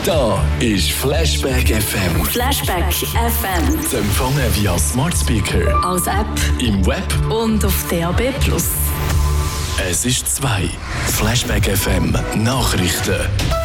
Da ist Flashback FM. Flashback FM. Zu empfangen via Smart Speaker, Als App im Web. und auf DAB+. Es ist 2. Flashback FM Nachrichten.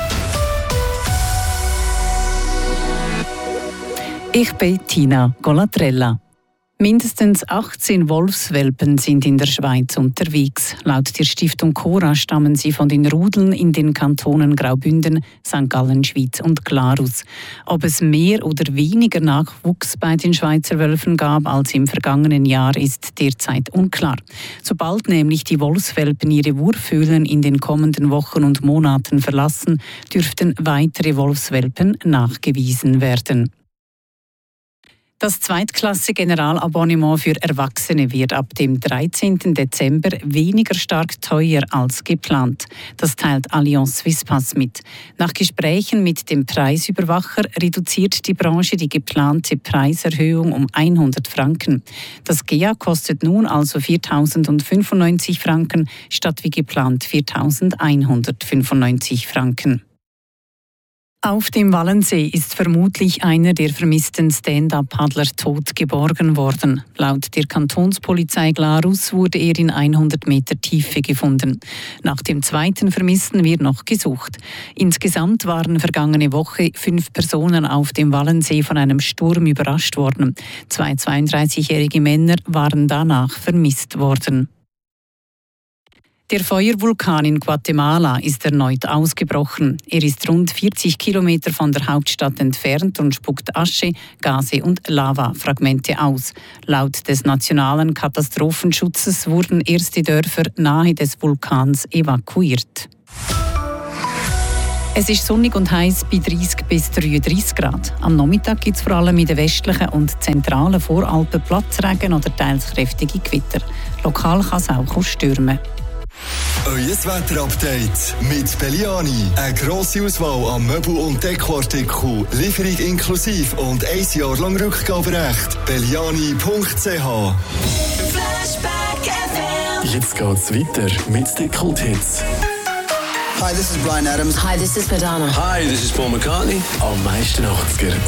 Ich bin Tina Golatrella. Mindestens 18 Wolfswelpen sind in der Schweiz unterwegs. Laut der Stiftung Cora stammen sie von den Rudeln in den Kantonen Graubünden, St. Gallen, Schwyz und Glarus. Ob es mehr oder weniger Nachwuchs bei den Schweizer Wölfen gab als im vergangenen Jahr, ist derzeit unklar. Sobald nämlich die Wolfswelpen ihre Wurfhöhlen in den kommenden Wochen und Monaten verlassen, dürften weitere Wolfswelpen nachgewiesen werden. Das Zweitklasse-Generalabonnement für Erwachsene wird ab dem 13. Dezember weniger stark teuer als geplant. Das teilt Allianz Swisspass mit. Nach Gesprächen mit dem Preisüberwacher reduziert die Branche die geplante Preiserhöhung um 100 Franken. Das GEA kostet nun also 4.095 Franken statt wie geplant 4.195 Franken. Auf dem Wallensee ist vermutlich einer der vermissten Stand-up-Paddler tot geborgen worden. Laut der Kantonspolizei Glarus wurde er in 100 Meter Tiefe gefunden. Nach dem zweiten Vermissten wird noch gesucht. Insgesamt waren vergangene Woche 5 Personen auf dem Wallensee von einem Sturm überrascht worden. 2 32-jährige Männer waren danach vermisst worden. Der Feuervulkan in Guatemala ist erneut ausgebrochen. Er ist rund 40 Kilometer von der Hauptstadt entfernt und spuckt Asche, Gase und Lavafragmente aus. Laut des Nationalen Katastrophenschutzes wurden erste Dörfer nahe des Vulkans evakuiert. Es ist sonnig und heiß bei 30 bis 33 Grad. Am Nachmittag gibt es vor allem in den westlichen und zentralen Voralpen Platzregen oder teils kräftige Gewitter. Lokal kann es auch stürmen. Euer Wetterupdate mit Belliani. Eine grosse Auswahl an Möbel- und Dekoartikeln, Lieferung inklusive und 1 Jahr lang Rückgaberecht. Belliani.ch. Flashback FM. Jetzt geht's weiter mit den Kulthits. Hi, this is Bryan Adams. Hi, this is Madonna. Hi, this is Paul McCartney. Am meisten 80er